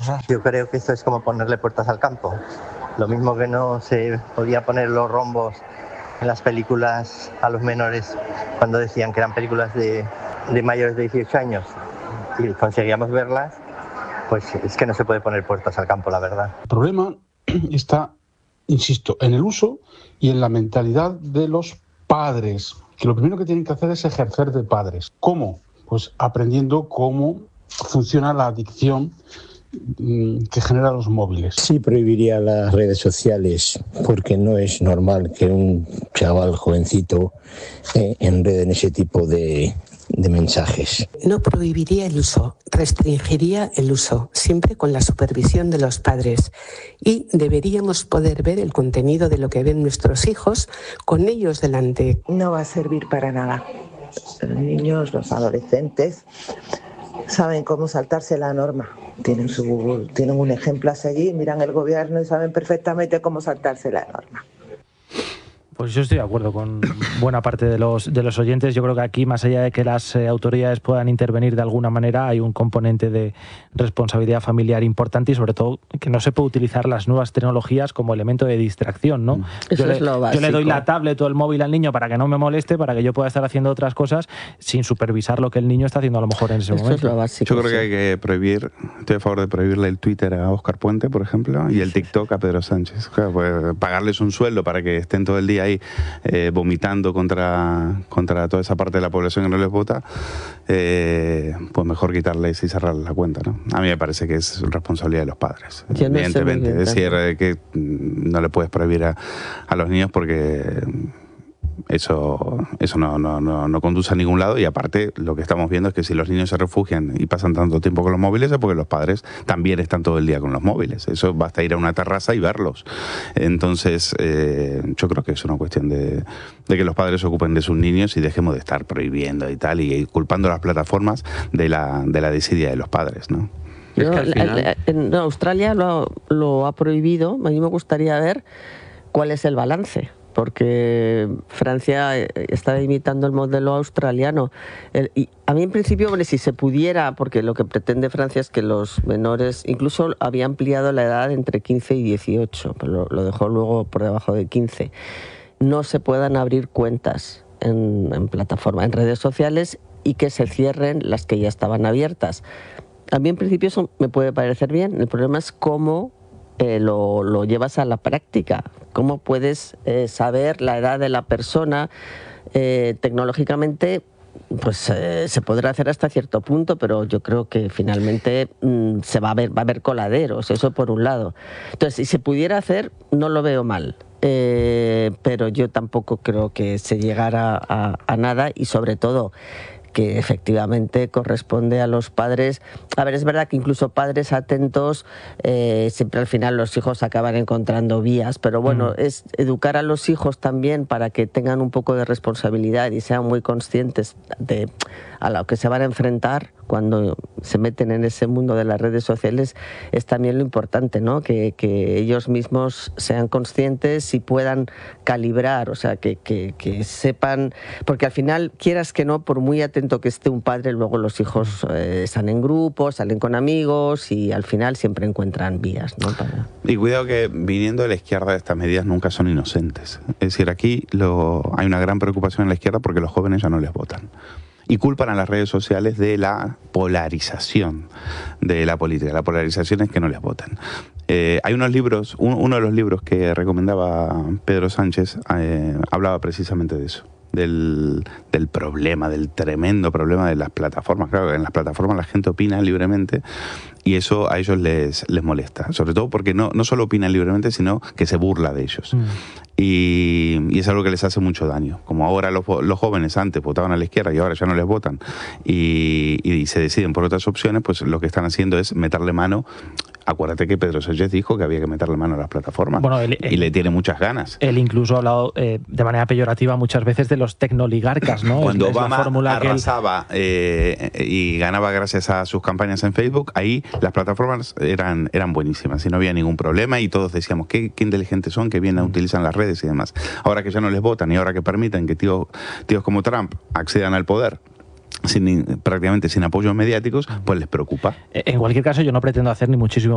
ahorrar. Yo creo que esto es como ponerle puertas al campo. Lo mismo que no se podía poner los rombos en las películas a los menores cuando decían que eran películas de mayores de 18 años y conseguíamos verlas, pues es que no se puede poner puertas al campo, la verdad. El problema está, insisto, en el uso y en la mentalidad de los padres, que lo primero que tienen que hacer es ejercer de padres. ¿Cómo? Pues aprendiendo cómo funciona la adicción que generan los móviles. Sí, prohibiría las redes sociales, porque no es normal que un chaval jovencito enrede en ese tipo de mensajes. No prohibiría el uso, restringiría el uso, siempre con la supervisión de los padres. Y deberíamos poder ver el contenido de lo que ven nuestros hijos con ellos delante. No va a servir para nada. Los niños, los adolescentes, saben cómo saltarse la norma. Tienen un ejemplo a seguir, miran el gobierno y saben perfectamente cómo saltarse la norma. Pues yo estoy de acuerdo con buena parte de los oyentes. Yo creo que aquí, más allá de que las autoridades puedan intervenir de alguna manera, hay un componente de responsabilidad familiar importante y sobre todo que no se puede utilizar las nuevas tecnologías como elemento de distracción, ¿no? Eso es lo básico. Yo le doy la tablet o el móvil al niño para que no me moleste, para que yo pueda estar haciendo otras cosas sin supervisar lo que el niño está haciendo a lo mejor en ese momento. Es lo básico, yo creo que hay que prohibir, estoy a favor de prohibirle el Twitter a Óscar Puente, por ejemplo, y el TikTok a Pedro Sánchez. Claro, pues pagarles un sueldo para que estén todo el día ahí vomitando contra toda esa parte de la población que no les vota, pues mejor quitarles y cerrar la cuenta, ¿no? A mí me parece que es responsabilidad de los padres, evidentemente. Es decir, que no le puedes prohibir a los niños porque eso no conduce a ningún lado, y aparte lo que estamos viendo es que si los niños se refugian y pasan tanto tiempo con los móviles es porque los padres también están todo el día con los móviles. Eso basta ir a una terraza y verlos. Entonces yo creo que es una cuestión de que los padres se ocupen de sus niños y dejemos de estar prohibiendo y tal y culpando a las plataformas de la desidia de los padres, ¿no? Es que al final... En Australia lo ha prohibido. A mí me gustaría ver cuál es el balance, porque Francia está imitando el modelo australiano. Y a mí en principio, bueno, si se pudiera, porque lo que pretende Francia es que los menores, incluso había ampliado la edad entre 15 y 18, pero lo dejó luego por debajo de 15, no se puedan abrir cuentas en plataformas, en redes sociales, y que se cierren las que ya estaban abiertas. A mí en principio eso me puede parecer bien. El problema es cómo lo llevas a la práctica. ¿Cómo puedes saber la edad de la persona? Tecnológicamente, pues se podrá hacer hasta cierto punto, pero yo creo que finalmente va a haber coladeros, eso por un lado. Entonces, si se pudiera hacer, no lo veo mal. Pero yo tampoco creo que se llegara a nada, y sobre todo que efectivamente corresponde a los padres. A ver, es verdad que incluso padres atentos, siempre al final los hijos acaban encontrando vías, pero bueno, es educar a los hijos también para que tengan un poco de responsabilidad y sean muy conscientes de a lo que se van a enfrentar cuando se meten en ese mundo de las redes sociales. Es también lo importante, ¿no? Que ellos mismos sean conscientes y puedan calibrar, o sea, que sepan, porque al final, quieras que no, por muy atento que esté un padre, luego los hijos están en grupos, salen con amigos y al final siempre encuentran vías, ¿no? Y cuidado que viniendo de la izquierda estas medidas nunca son inocentes. Es decir, aquí hay una gran preocupación en la izquierda porque los jóvenes ya no les votan. Y culpan a las redes sociales de la polarización de la política. La polarización es que no les votan. Hay unos libros, uno de los libros que recomendaba Pedro Sánchez hablaba precisamente de eso, del problema, del tremendo problema de las plataformas. Claro, en las plataformas la gente opina libremente y eso a ellos les molesta, sobre todo porque no solo opinan libremente, sino que se burla de ellos. Y es algo que les hace mucho daño. Como ahora los jóvenes antes votaban a la izquierda y ahora ya no les votan y se deciden por otras opciones, pues lo que están haciendo es meterle mano. Acuérdate que Pedro Sánchez dijo que había que meterle mano a las plataformas, bueno, y le tiene muchas ganas. Él incluso ha hablado de manera peyorativa muchas veces de los tecnoligarcas, ¿no? Cuando Obama arrasaba y ganaba gracias a sus campañas en Facebook, ahí las plataformas eran buenísimas y no había ningún problema y todos decíamos qué inteligentes son, qué bien utilizan las redes y demás. Ahora que ya no les votan y ahora que permiten que tíos como Trump accedan al poder prácticamente sin apoyos mediáticos, pues les preocupa. En cualquier caso, yo no pretendo hacer ni muchísimo